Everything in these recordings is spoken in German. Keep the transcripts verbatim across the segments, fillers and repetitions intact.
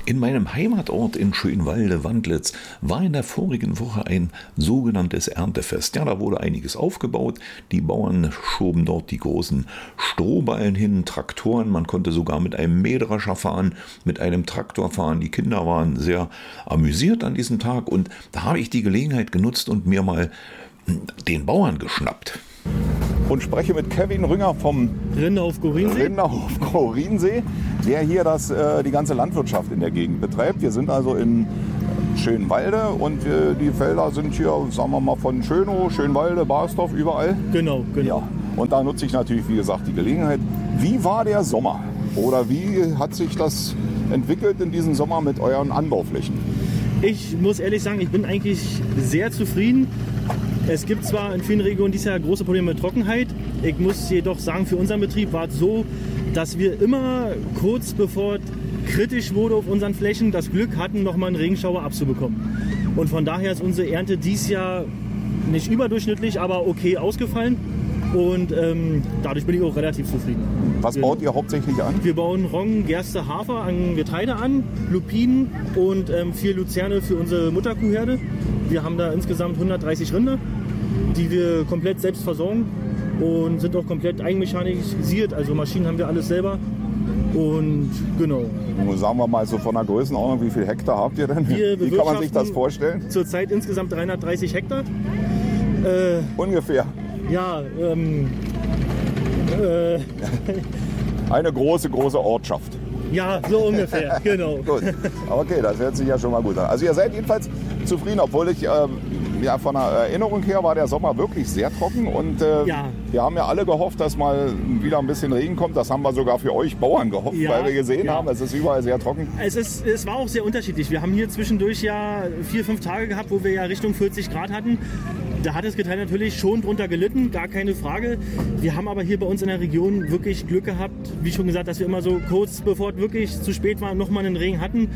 In meinem Heimatort in Schönwalde-Wandlitz war in der vorigen Woche ein sogenanntes Erntefest. Ja, da wurde einiges aufgebaut. Die Bauern schoben dort die großen Strohballen hin, Traktoren. Man konnte sogar mit einem Mähdrescher fahren, mit einem Traktor fahren. Die Kinder waren sehr amüsiert an diesem Tag und da habe ich die Gelegenheit genutzt und mir mal den Bauern geschnappt. Und spreche mit Kevin Rünger vom Rinderhof Gorinsee. Rinderhof Gorinsee, der hier das, äh, die ganze Landwirtschaft in der Gegend betreibt. Wir sind also in Schönwalde und wir, die Felder sind hier, sagen wir mal, von Schönow, Schönwalde, Barsdorf, überall. Genau, genau. Ja. Und da nutze ich natürlich, wie gesagt, die Gelegenheit. Wie war der Sommer? Oder wie hat sich das entwickelt in diesem Sommer mit euren Anbauflächen? Ich muss ehrlich sagen, ich bin eigentlich sehr zufrieden. Es gibt zwar in vielen Regionen dieses Jahr große Probleme mit Trockenheit. Ich muss jedoch sagen, für unseren Betrieb war es so, dass wir immer kurz bevor es kritisch wurde auf unseren Flächen das Glück hatten, nochmal einen Regenschauer abzubekommen. Und von daher ist unsere Ernte dieses Jahr nicht überdurchschnittlich, aber okay ausgefallen. Und ähm, dadurch bin ich auch relativ zufrieden. Was baut ihr hauptsächlich an? Wir bauen Roggen, Gerste, Hafer an Getreide an, Lupinen und ähm, vier Luzerne für unsere Mutterkuhherde. Wir haben da insgesamt hundertdreißig Rinder, die wir komplett selbst versorgen und sind auch komplett eigenmechanisiert. Also Maschinen haben wir alles selber. Und genau. Sagen wir mal so von der Größenordnung, wie viel Hektar habt ihr denn? Wir wie kann man sich das vorstellen? Zurzeit insgesamt dreihundertdreißig Hektar. Äh, Ungefähr. Ja, ähm, äh, eine große, große Ortschaft. Ja, so ungefähr, genau. Gut, okay, das hört sich ja schon mal gut an. Also ihr seid jedenfalls zufrieden, obwohl ich, ähm, ja, von der Erinnerung her war der Sommer wirklich sehr trocken und äh, ja. wir haben ja alle gehofft, dass mal wieder ein bisschen Regen kommt. Das haben wir sogar für euch Bauern gehofft, ja, weil wir gesehen ja. haben, es ist überall sehr trocken. Es, ist, es war auch sehr unterschiedlich. Wir haben hier zwischendurch ja vier, fünf Tage gehabt, wo wir ja Richtung vierzig Grad hatten. Da hat das Getreide natürlich schon drunter gelitten, gar keine Frage. Wir haben aber hier bei uns in der Region wirklich Glück gehabt, wie schon gesagt, dass wir immer so kurz bevor es wirklich zu spät war, nochmal einen Regen hatten.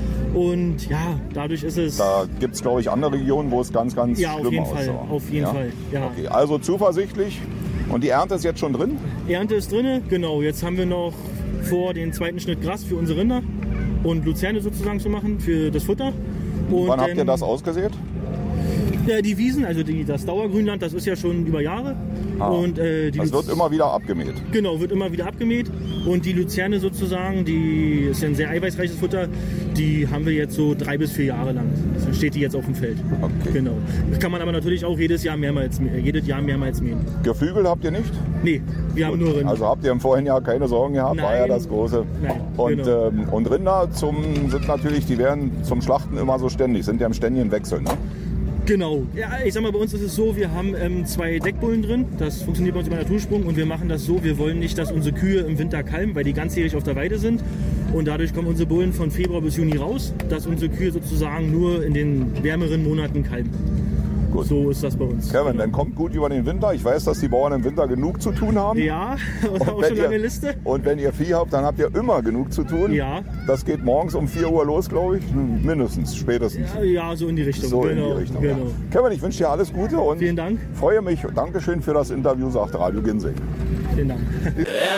Und ja, dadurch ist es... Da gibt es, glaube ich, andere Regionen, wo es ganz, ganz ja, schlimm aussah. Ja, auf jeden ja? Fall. Ja. Okay, also zuversichtlich. Und die Ernte ist jetzt schon drin? Ernte ist drin, genau. Jetzt haben wir noch vor, den zweiten Schnitt Gras für unsere Rinder und Luzerne sozusagen zu machen für das Futter. Und wann habt ähm, ihr das ausgesät? Ja, die Wiesen, also die, das Dauergrünland, das ist ja schon über Jahre. Ah, und, äh, die das wird immer wieder abgemäht. Genau, wird immer wieder abgemäht. Und die Luzerne sozusagen, die ist ja ein sehr eiweißreiches Futter, die haben wir jetzt so drei bis vier Jahre lang. So steht die jetzt auf dem Feld. Okay. Genau. Das kann man aber natürlich auch jedes Jahr mehrmals, jedes Jahr mehrmals mähen. Geflügel habt ihr nicht? Nee, wir haben nur Rinder. Also habt ihr im vorigen Jahr keine Sorgen gehabt, Nein. war ja das große. Nein, und, genau. ähm, und Rinder zum, sind natürlich, die werden zum Schlachten immer so ständig, sind ja im ständigen Wechsel. Ne? Genau. Ja, ich sag mal, bei uns ist es so, wir haben ähm, zwei Deckbullen drin. Das funktioniert bei uns über Natursprung und wir machen das so, wir wollen nicht, dass unsere Kühe im Winter kalben, weil die ganzjährig auf der Weide sind. Und dadurch kommen unsere Bullen von Februar bis Juni raus, dass unsere Kühe sozusagen nur in den wärmeren Monaten kalben. Gut. So ist das bei uns. Kevin, genau. Dann kommt gut über den Winter. Ich weiß, dass die Bauern im Winter genug zu tun haben. Ja, und auch wenn schon lange ihr, Liste. Und wenn ihr Vieh habt, dann habt ihr immer genug zu tun. Ja. Das geht morgens um vier Uhr los, glaube ich. Mindestens, spätestens. Ja, ja, so in die Richtung. So genau, in die Richtung. Genau. Ja. Kevin, ich wünsche dir alles Gute und Vielen Dank. freue mich. Dankeschön für das Interview, sagt Radio Ginsing. Vielen Dank.